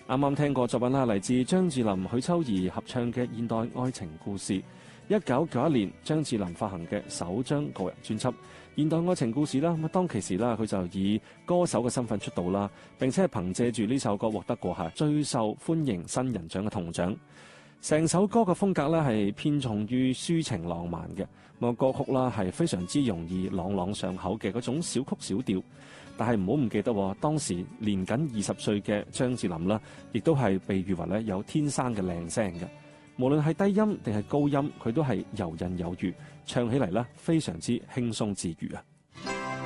啱啱聽過作品啦，嚟自張智霖、許秋怡合唱嘅現代愛情故事。1991年張智霖發行嘅首張個人專輯《現代愛情故事》啦。咁當其時啦，佢就以歌手嘅身份出道啦，並且係憑藉住呢首歌獲得過係最受歡迎新人獎嘅銅獎。成首歌嘅風格咧係偏重於抒情浪漫嘅，咁歌曲啦係非常之容易朗朗上口嘅嗰種小曲小調。但係唔好唔記得，當時年僅20歲嘅張智霖啦，亦都係被譽為咧有天生嘅靚聲嘅。無論係低音定係高音，佢都係游刃有餘，唱起嚟咧非常之輕鬆自如啊！